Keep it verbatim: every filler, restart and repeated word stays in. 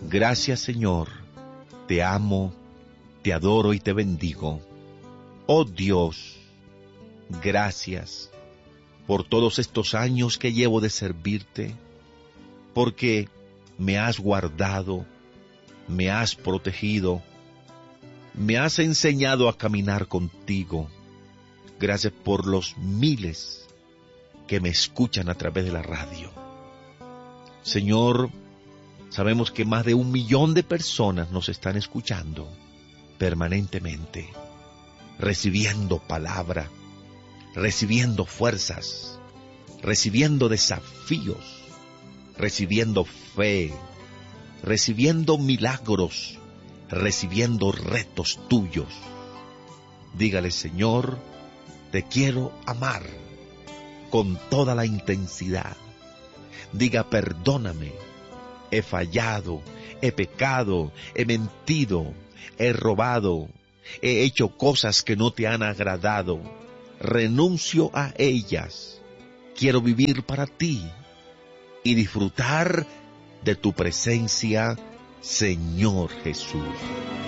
Gracias, Señor. Te amo, te adoro y te bendigo. Oh Dios, gracias por todos estos años que llevo de servirte, porque me has guardado, me has protegido, me has enseñado a caminar contigo. Gracias por los miles que me escuchan a través de la radio. Señor, sabemos que más de un millón de personas nos están escuchando permanentemente, recibiendo palabra, recibiendo fuerzas, recibiendo desafíos, recibiendo fe, recibiendo milagros, recibiendo retos tuyos. Dígale, Señor, te quiero amar con toda la intensidad. Diga, perdóname, he fallado, he pecado, he mentido, he robado, he hecho cosas que no te han agradado. Renuncio a ellas. Quiero vivir para ti y disfrutar de tu presencia, Señor Jesús.